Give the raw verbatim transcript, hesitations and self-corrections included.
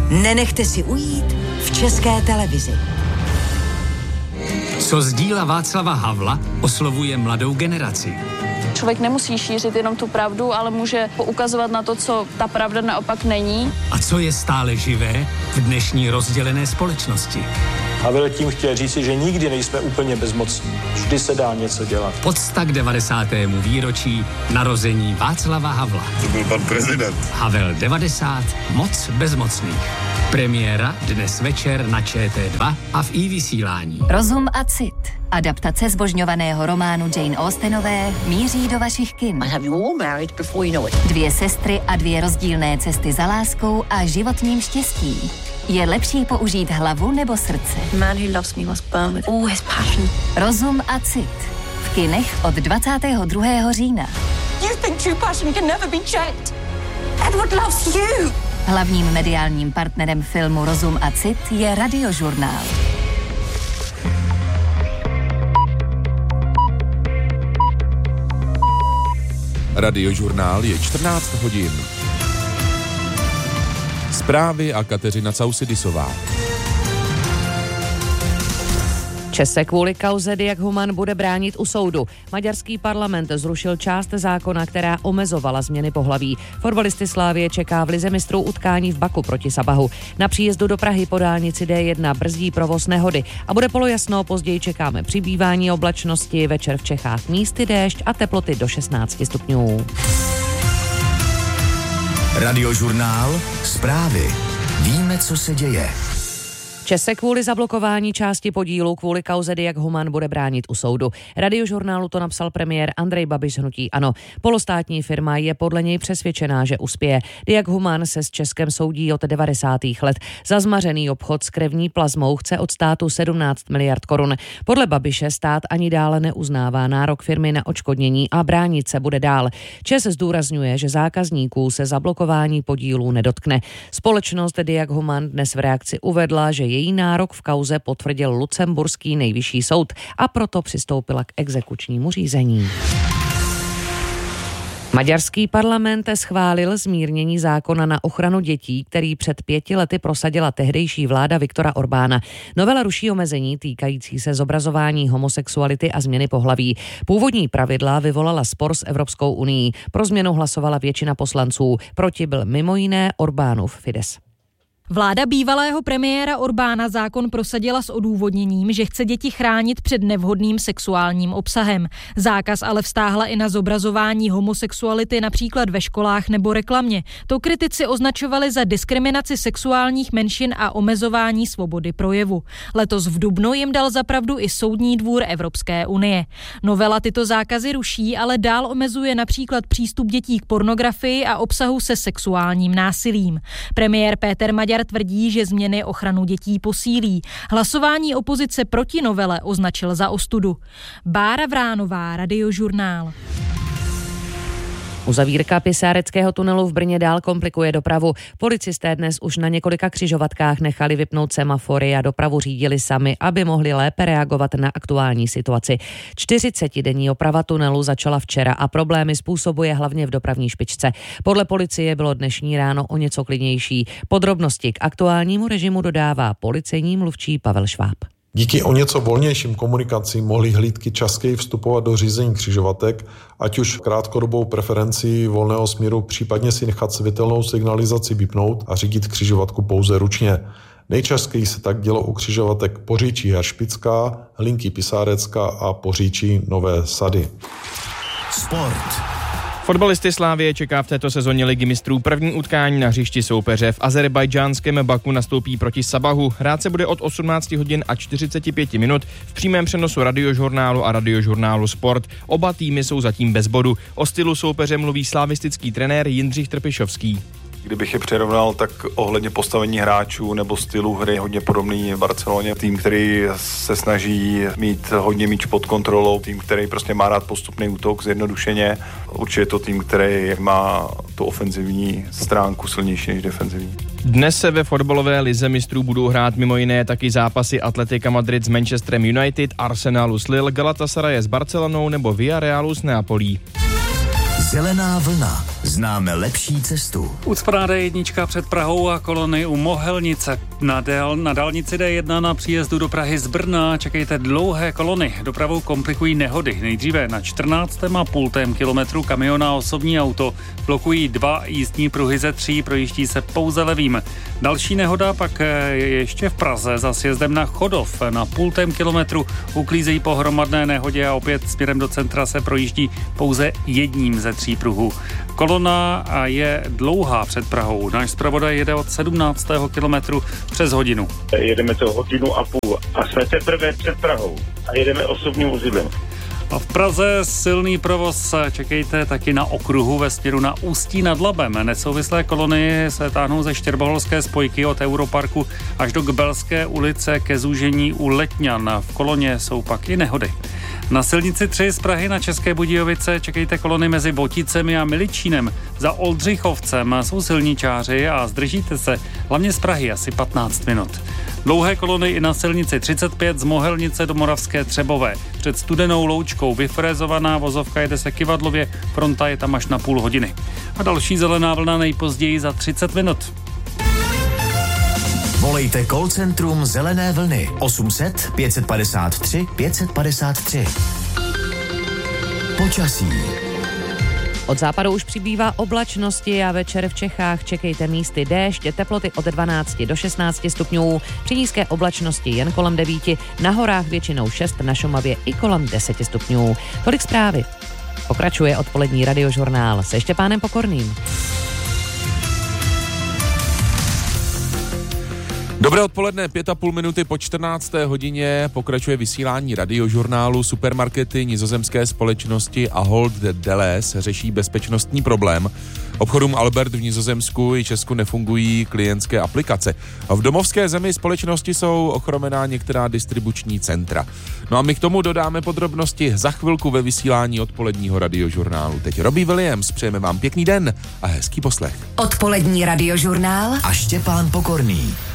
Nenechte si ujít v České televizi. Co z díla Václava Havla oslovuje mladou generaci? Člověk nemusí šířit jenom tu pravdu, ale může poukazovat na to, co ta pravda naopak není. A co je stále živé v dnešní rozdělené společnosti? Havel tím chtěl říci, že nikdy nejsme úplně bezmocní. Vždy se dá něco dělat. Podsta k devadesátému výročí narození Václava Havla. To byl pan prezident. Havel devadesát, moc bezmocných. Premiéra dnes večer na Č T dva a v iVysílání. Rozum a cit. Adaptace zbožňovaného románu Jane Austenové míří do vašich kin. Dvě sestry a dvě rozdílné cesty za láskou a životním štěstím. Je lepší použít hlavu nebo srdce? Rozum a cit. V kinech od dvacátého druhého října. Hlavním mediálním partnerem filmu Rozum a cit je Radiožurnál. Radiožurnál je čtrnáct hodin. Zprávy a Kateřina Causidisová. Čes se kvůli kauze Diag Human bude bránit u soudu. Maďarský parlament zrušil část zákona, která omezovala změny pohlaví. Fotbalisty Slavie čeká v lize mistrů utkání v Baku proti Sabahu. Na příjezdu do Prahy po dálnici D jedna brzdí provoz nehody a bude polojasno, později čekáme přibývání oblačnosti, večer v Čechách místy déšť a teploty do šestnáct stupňů. Radiožurnál, zprávy. Víme, co se děje. Čes se kvůli zablokování části podílu kvůli kauze Diag Human bude bránit u soudu. Radiožurnálu to napsal premiér Andrej Babiš z hnutí ANO. Polostátní firma je podle něj přesvědčená, že uspěje. Diag Human se s Českem soudí od devadesátých let. Za zmařený obchod s krevní plazmou chce od státu sedmnáct miliard korun. Podle Babiše stát ani dále neuznává nárok firmy na odškodnění a bránit se bude dál. Čes zdůrazňuje, že zákazníků se zablokování podílů nedotkne. Společnost Diag Human dnes v reakci uvedla, že její nárok v kauze potvrdil lucemburský nejvyšší soud a proto přistoupila k exekučnímu řízení. Maďarský parlament schválil zmírnění zákona na ochranu dětí, který před pěti lety prosadila tehdejší vláda Viktora Orbána. Novela ruší omezení týkající se zobrazování homosexuality a změny pohlaví. Původní pravidla vyvolala spor s Evropskou unií. Pro změnu hlasovala většina poslanců. Proti byl mimo jiné Orbánův Fidesz. Vláda bývalého premiéra Orbána zákon prosadila s odůvodněním, že chce děti chránit před nevhodným sexuálním obsahem. Zákaz ale vztáhla i na zobrazování homosexuality například ve školách nebo reklamě. To kritici označovali za diskriminaci sexuálních menšin a omezování svobody projevu. Letos v dubnu jim dal za pravdu i Soudní dvůr Evropské unie. Novela tyto zákazy ruší, ale dál omezuje například přístup dětí k pornografii a obsahu se sexuálním násilím. Premiér Péter Maďar tvrdí, že změny ochranu dětí posílí. Hlasování opozice proti novele označil za ostudu. Bára Vránová, Radiožurnál. Uzavírka Pisáreckého tunelu v Brně dál komplikuje dopravu. Policisté dnes už na několika křižovatkách nechali vypnout semafory a dopravu řídili sami, aby mohli lépe reagovat na aktuální situaci. čtyřicetidenní oprava tunelu začala včera a problémy způsobuje hlavně v dopravní špičce. Podle policie bylo dnešní ráno o něco klidnější. Podrobnosti k aktuálnímu režimu dodává policejní mluvčí Pavel Šváb. Díky o něco volnějším komunikacím mohly hlídky častěji vstupovat do řízení křižovatek, ať už krátkodobou preferenci volného směru, případně si nechat světelnou signalizaci vypnout a řídit křižovatku pouze ručně. Nejčastěji se tak dělo u křižovatek Poříčí Heršpická, Hlinky Pisárecka a Poříčí Nové Sady. Sport. Fotbalisty Slavie čeká v této sezóně Ligy mistrů první utkání na hřišti soupeře. V azerbajdžánském Baku nastoupí proti Sabahu. Hrát se bude od osmnáct hodin a čtyřicet pět minut v přímém přenosu Radiožurnálu a Radiožurnálu Sport. Oba týmy jsou zatím bez bodu. O stylu soupeře mluví slavistický trenér Jindřich Trpišovský. Kdybych je přirovnal, tak ohledně postavení hráčů nebo stylu hry hodně podobný v Barceloně. Tým, který se snaží mít hodně míč pod kontrolou, tým, který prostě má rád postupný útok zjednodušeně. Určitě je to tým, který má tu ofenzivní stránku silnější než defenzivní. Dnes se ve fotbalové lize mistrů budou hrát mimo jiné taky zápasy Atletica Madrid s Manchesterem United, Arsenalu s Lille, Galatasaraje s Barcelonou nebo Villarealu s Neapolí. Zelená vlna. Známe lepší cestu. Ucpaná dé jedna před Prahou a kolony u Mohelnice. Na, dál, na dálnici dé jedna na příjezdu do Prahy z Brna čekejte dlouhé kolony. Dopravu komplikují nehody. Nejdříve na čtrnáctém a půl kilometru kamion a osobní auto. Blokují dva jízdní pruhy ze tří, projíždí se pouze levým. Další nehoda pak je ještě v Praze za sjezdem na Chodov. Na půltém kilometru uklízejí po hromadné nehodě a opět směrem do centra se projíždí pouze jedním ze tří pruhů. Kolona je dlouhá před Prahou. Náš zpravodaj jede od sedmnáctého kilometru přes hodinu. Jedeme to hodinu a půl a jsme teprve před Prahou a jedeme osobním vozidlem. A v Praze silný provoz čekejte taky na okruhu ve směru na Ústí nad Labem. Nesouvislé kolony se táhnou ze Štěrboholské spojky od Europarku až do Kbelské ulice ke zúžení u Letňan. V koloně jsou pak i nehody. Na silnici tři z Prahy na České Budějovice čekejte kolony mezi Voticemi a Miličínem. Za Oldřichovcem jsou silničáři a zdržíte se hlavně z Prahy asi patnáct minut. Dlouhé kolony i na silnici třicet pět z Mohelnice do Moravské Třebové. Před Studenou Loučkou vyfrezovaná vozovka jede se kyvadlově, fronta je tam až na půl hodiny. A další zelená vlna nejpozději za třicet minut. Volejte call centrum Zelené vlny osm set pět padesát tři pět padesát tři. Počasí. Od západu už přibývá oblačnosti a večer v Čechách čekejte místy déšť, teploty od dvanáct do šestnáct stupňů, při nízké oblačnosti jen kolem devět, na horách většinou šest, na Šumavě i kolem deset stupňů. Tolik zprávy. Pokračuje odpolední radiožurnál se Štěpánem Pokorným. Dobré odpoledne, pět a půl minuty po čtrnácté hodině pokračuje vysílání radiožurnálu. Supermarkety nizozemské společnosti Ahold Delhaize řeší bezpečnostní problém. Obchodům Albert v Nizozemsku i Česku nefungují klientské aplikace. A v domovské zemi společnosti jsou ochromená některá distribuční centra. No a my k tomu dodáme podrobnosti za chvilku ve vysílání odpoledního radiožurnálu. Teď Robbie Williams, přejeme vám pěkný den a hezký poslech. Odpolední radiožurnál a Štěpán Pokorný.